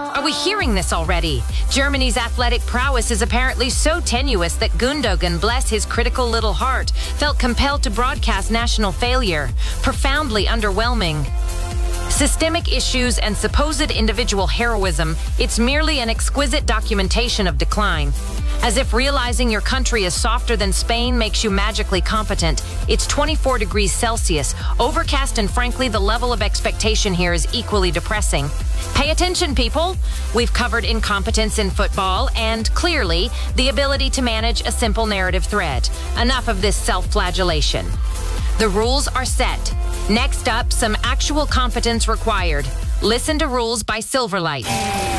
Are we hearing this already? Germany's athletic prowess is apparently so tenuous that Gundogan, bless his critical little heart, felt compelled to broadcast national failure. Profoundly underwhelming. Systemic issues and supposed individual heroism, it's merely an exquisite documentation of decline. As if realizing your country is softer than Spain makes you magically competent. It's 24 degrees Celsius, overcast, and frankly, the level of expectation here is equally depressing. Pay attention, people. We've covered incompetence in football and, clearly, the ability to manage a simple narrative thread. Enough of this self-flagellation. The rules are set. Next up, some actual competence required. Listen to Rules by Silverlight.